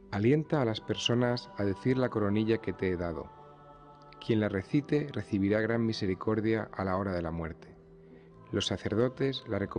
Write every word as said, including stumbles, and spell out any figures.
Alienta a las personas a decir la coronilla que te he dado. Quien la recite recibirá gran misericordia a la hora de la muerte. Los sacerdotes la recomendaron